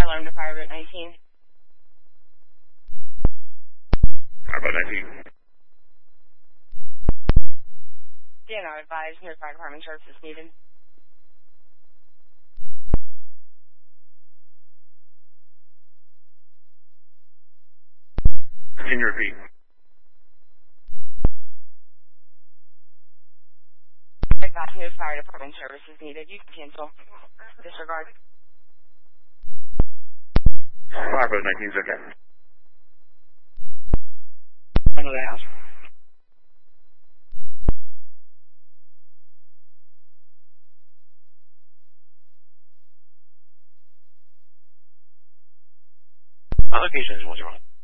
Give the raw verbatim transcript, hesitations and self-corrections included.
alarm to Fireboat nineteen. Fireboat nineteen. D N R advised, no fire department services needed. Can you repeat? Advised, no fire department services needed. You can cancel. Disregard. Fireboat nineteen is okay. Front of the house. My location is one zero.